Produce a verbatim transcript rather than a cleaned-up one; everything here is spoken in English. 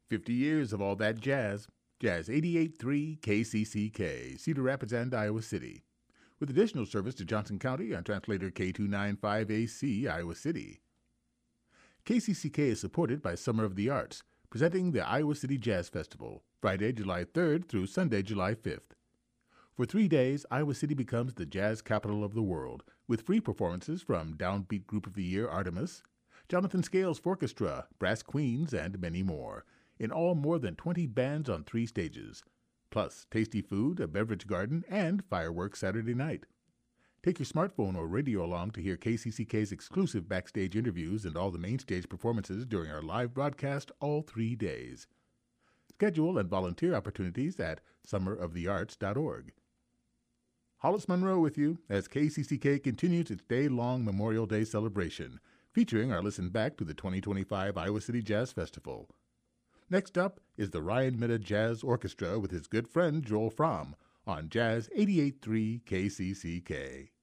fifty years of all that jazz. Jazz eighty-eight point three K C C K, Cedar Rapids and Iowa City. With additional service to Johnson County on translator K two ninety-five A C, Iowa City. K C C K is supported by Summer of the Arts, presenting the Iowa City Jazz Festival, Friday, July third through Sunday, July fifth. For three days, Iowa City becomes the jazz capital of the world, with free performances from Downbeat Group of the Year Artemis, Jonathan Scales Orchestra, Brass Queens, and many more. In all, more than twenty bands on three stages, plus tasty food, a beverage garden, and fireworks Saturday night. Take your smartphone or radio along to hear K C C K's exclusive backstage interviews and all the main stage performances during our live broadcast all three days. Schedule and volunteer opportunities at summer of the arts dot org. Hollis Monroe with you as K C C K continues its day-long Memorial Day celebration, featuring our listen back to the twenty twenty-five Iowa City Jazz Festival. Next up is the Ryan Mitta Jazz Orchestra with his good friend Joel Fromm on Jazz eighty-eight point three K C C K.